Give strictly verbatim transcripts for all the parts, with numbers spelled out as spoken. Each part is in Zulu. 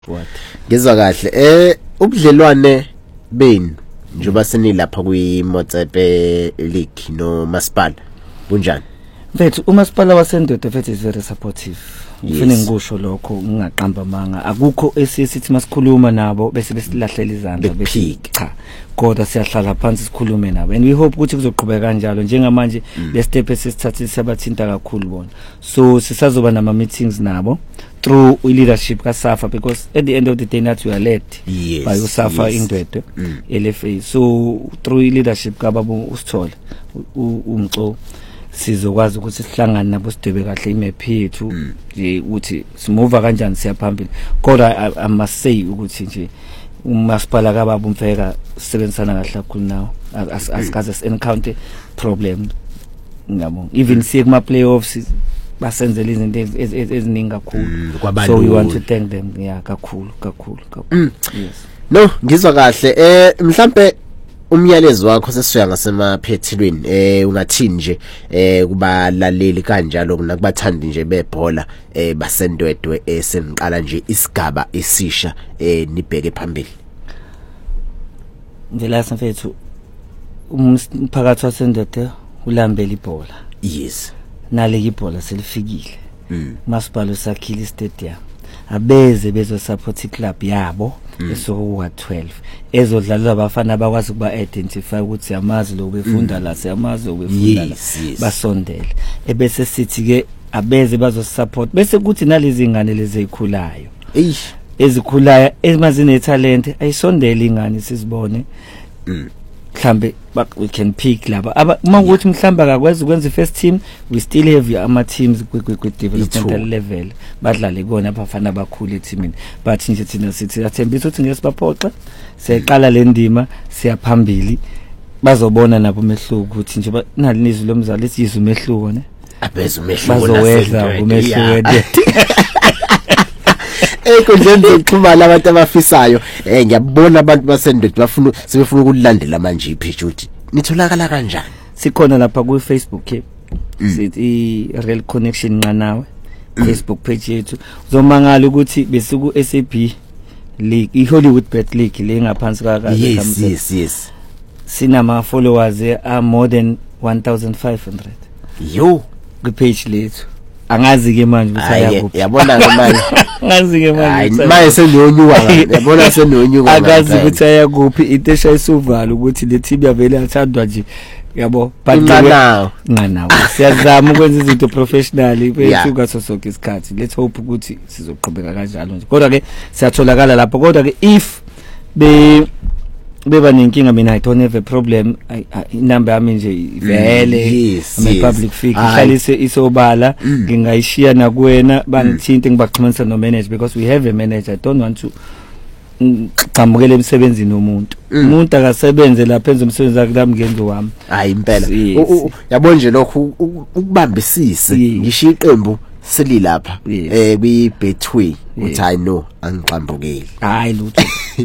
What? Ngizwa kahle eh ubudlelwane benu njoba senilapha kwi Motsepe League no Masipala bunjani? Mfethu uMasipala wasendoda mfethu is very supportive. Ngifune ngikusho lokho ngingaqamba manga. Akukho esisithi masikhuluma nabo bese besilahlela izandla bese cha. Kodwa siyahlala phansi sikhulume nabo and we hope ukuthi kuzoqhubeka kanjalo njengamanje le step esisithathile sabathinta kakhulu bona. So sisazoba nama meetings nabo through leadership ka SAFA because at the end of the day nathi we are led yes, by uSAFA yes. Indwedwe mm. L F A. So through leadership ka baba uSithole umxo sizokwazi ukuthi sihlangane nabo sidwebe kahle imap yethu nje ukuthi simove kanjani siyaphambili kodwa I must say ukuthi nje uMasipala kababa umfeka sisebenzisana kahle kakhulu nawo asikaze as encounter problem ngiyabonga even siye kuma playoffs basenzela izinto eziningi kakhulu so we want to thank them yeah kakhulu kakhulu kakhulu yes no ngizwa kahle eh mhlambe umyalezo wakho sesishoya ngasemaphethelweni eh ungathini nje eh kubalaleli kanjalo nakubathandi nje bebhola eh basendwedwe eseniqala nje isigaba esisha eh nibheke phambili ngelasa mfethu umphakathi wasendwedwe ulambela ibhola yes nale ibhola selifikile Masipala usakhile stadium abeze bezo support club yabo esokuwa twelve ezodlalwa abafana bakwazi kuba identify ukuthi yamazi lo befunda la siyamazi lo befunda la basondele ebese sithi ke abeze bazo support bese kuthi nalezi ingane lezi ezikhulayo eish ezikhulayo ezimazine talent ayisondele ingane sizibone mhlambe we can pick laba aba uma ukuthi mhlamba akakwazi ukwenza first team we still have ama teams kwi developmental level badlale kona abafana abakhulu eteamini but nje thina sithi athembisa ukuthi ngesibaphoxa siyayiqala le ndima siyaphambili bazobona nabo umehluko ukuthi nje nalinizo lomzali lithi yizo umehluko ne abeza umehluko bazoweza umehluko Eh konjenze ukuxhumana abantu abafisayo eh ngiyabona abantu basendwedwe bafuna sebefuna ukulandela manje ipage uthi nitholakala kanjani sikhona lapha ku Facebook sithi Real Connection Nqanawe Facebook page yethu uzomangala ukuthi besiku S A B League i Hollywood Bet League le ngaphansi ka yes yes yes sinama followers are more than one thousand five hundred yo ku page lethu angazi ke manje ukuthi ayakuphi yabona ke manje ngazi ke manje manje senonyuka yabona senonyuka akazi ukuthi ayakuphi into eshayisuvalo ukuthi le team yavele athandwa nje yabo baqala nganawo siyazama ukwenza izinto professionally bethu ngaso sonke isikhathi let's hope ukuthi sizoqhubeka kanjalo nje kodwa ke siyatholakala lapho kodwa ke if be beba nenkinga mina I don't have a problem inamba yami nje ivele ama public figure ihlalise isobala ngingayishiya na kuwena bangithinte ngibaxhumanisa no manager because we have a manager I don't want to qhamukela emsebenzini nomuntu umuntu akasebenze lapha enza umsebenzi wakhe lami ngenzo wami hayi impela yabo nje lokho ukubambisise ngisho iqembu selilapha eh kwi Betway uthi I know angiqambukeli hayi lutho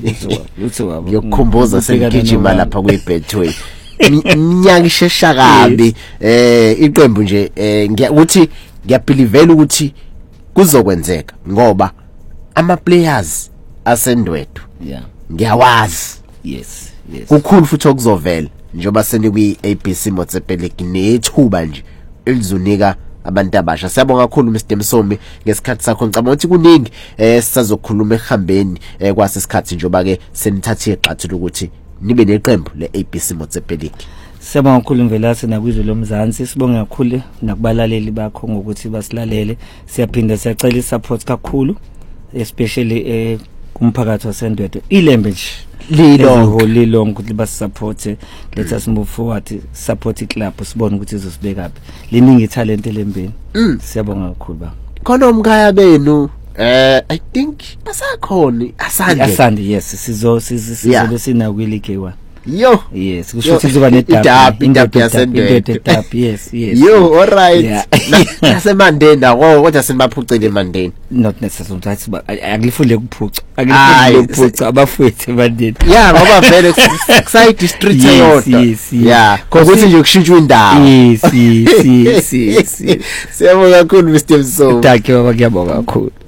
lutho wabo yokukhumbuza sengigijima lapha kwi Betway iminyaka ishesha kabi eh iqembu nje ngiyakuthi ngiyabelievela ukuthi kuzokwenzeka ngoba ama players asendwedwe yeah ngiyawazi yes yes kukhulu futhi okuzovela njoba seni kwi A B C Motsepe League nethuba nje elizonika abantu abasha siyabonga kakhulu Mister Msomi ngesikhathi sakho ngicabanga ukuthi kuningi eh sisazokhuluma ehambeni eh kwase isikhathi njoba ke senithathe iqhathu ukuthi nibe neqembu le A B C Motsepe League. Siyabonga kakhulu Mvelase nakwizwe lomzansi sibonga kakhulu nakubalaleli bakho ngokuthi basilalele siyaphinda siyacela isupport kakhulu especially eh kumphakathi wasendwedwe ilembe nje lilonke lilonke ukuthi basisupport let us move forward support iclub sibone ukuthi izosibeka phi liningi talent elembeni siyabonga kakhulu ba khona umkhaya benu eh I think basakhona asande asande yes sizo sizo sina ku league one yo yes kusho ukuthi kuzoba nedab indaba yasendwedwe tap yes yes yo all right nasemandeni ako kodwa sinibaphucele mandeni not necessarily that but akilifunde kuphuca akilifunde kuphuca abafethu mandeni yeah ngoba vele kusay district eyodwa yeah ukuthi nje kushintshwa indawo yes yes yes siyabonga kakhulu Mister Msomi thank you baba ngiyabonga kakhulu.